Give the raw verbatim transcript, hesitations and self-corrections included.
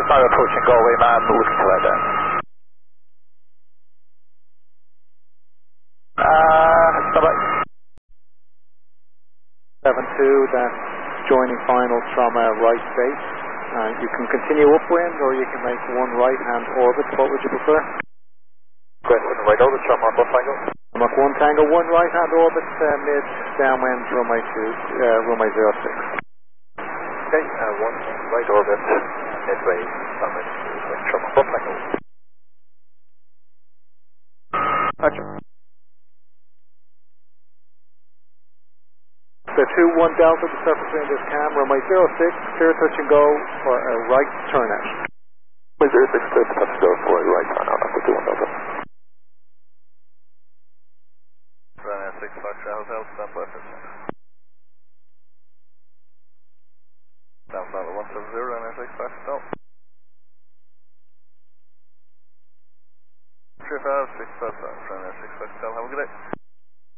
now approaching Galway, man, looking to let down. Uh, bye-bye. seven two, that's joining finals from uh, right base. Uh, you can continue upwind or you can make one right hand orbit. What would you prefer? Question right orbit, from on bus tango. Mach one tango, one right hand orbit, uh, mid downwind runway two, uh, runway zero six. Okay, uh, one right orbit, midway, downwind, from on bus tango. Roger. So two one Delta, the surface wind is cam, runway zero six, clear touch and go for a right turn out. Runway zero six, clear touch and go for a right turn out after two one Delta. Runway six, Foxtrot Hotel, stand by for Down level one seven zero, runway six, Foxtrot. three five six five five, runway six, Foxtrot, have a good day.